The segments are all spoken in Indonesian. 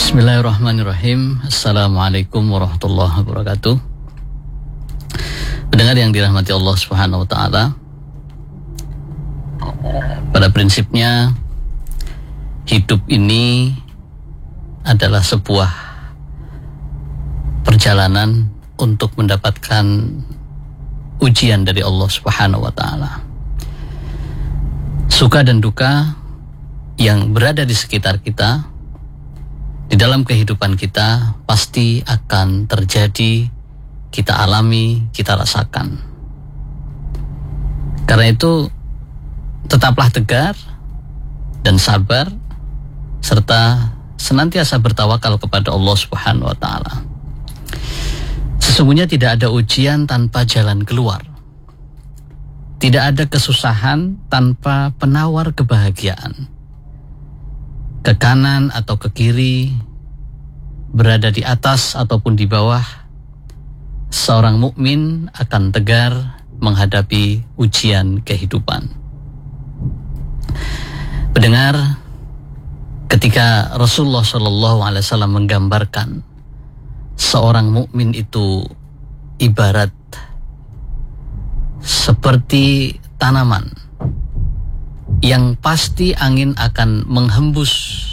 Bismillahirrahmanirrahim. Assalamualaikum warahmatullahi wabarakatuh. Pendengar yang dirahmati Allah Subhanahu wa taala, pada prinsipnya hidup ini adalah sebuah perjalanan untuk mendapatkan ujian dari Allah Subhanahu wa taala. Suka dan duka yang berada di sekitar kita, di dalam kehidupan kita, pasti akan terjadi, kita alami, kita rasakan. Karena itu, tetaplah tegar dan sabar, serta senantiasa bertawakal kepada Allah Subhanahu wa taala. Sesungguhnya tidak ada ujian tanpa jalan keluar. Tidak ada kesusahan tanpa penawar kebahagiaan. Ke kanan atau ke kiri, berada di atas ataupun di bawah, seorang mukmin akan tegar menghadapi ujian kehidupan. Pendengar, ketika Rasulullah SAW menggambarkan seorang mukmin itu ibarat seperti tanaman yang pasti angin akan menghembus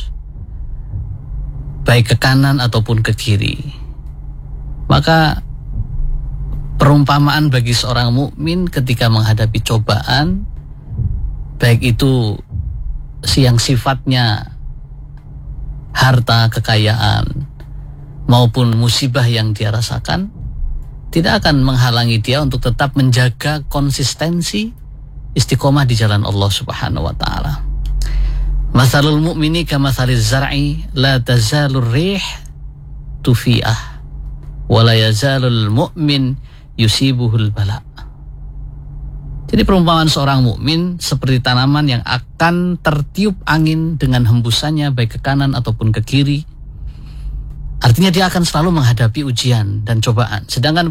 baik ke kanan ataupun ke kiri, maka perumpamaan bagi seorang mukmin ketika menghadapi cobaan, baik itu yang sifatnya harta, kekayaan, maupun musibah yang dia rasakan, tidak akan menghalangi dia untuk tetap menjaga konsistensi istiqomah di jalan Allah Subhanahu wa taala. Mathalul mu'mini kamathaliz zar'i la tazalur rih tufi'ah wa la yazalul mu'min yusibuhul bala. Jadi perumpamaan seorang mukmin seperti tanaman yang akan tertiup angin dengan hembusannya baik ke kanan ataupun ke kiri. Artinya dia akan selalu menghadapi ujian dan cobaan. Sedangkan